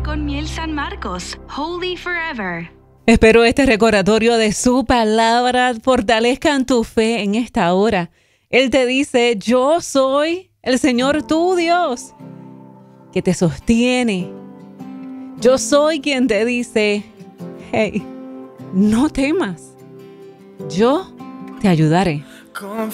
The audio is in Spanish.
con Miel San Marcos, Holy Forever. Espero este recordatorio de su palabra fortalezcan tu fe en esta hora. Él te dice, yo soy el Señor tu Dios, que te sostiene. Yo soy quien te dice, hey, no temas, yo te ayudaré.